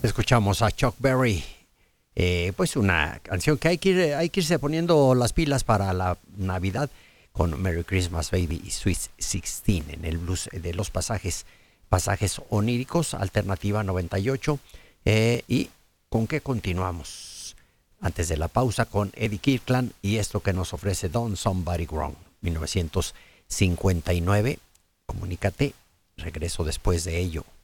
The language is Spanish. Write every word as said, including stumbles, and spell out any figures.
Escuchamos a Chuck Berry. Eh, pues una canción que hay que, ir, hay que irse poniendo las pilas para la Navidad con Merry Christmas Baby y Sweet sixteen en el blues de los pasajes, pasajes oníricos, Alternativa noventa y ocho. Eh, ¿Y con qué continuamos? Antes de la pausa con Eddie Kirkland y esto que nos ofrece Don Somebody Wrong, mil novecientos cincuenta y nueve. Comunícate, regreso después de ello.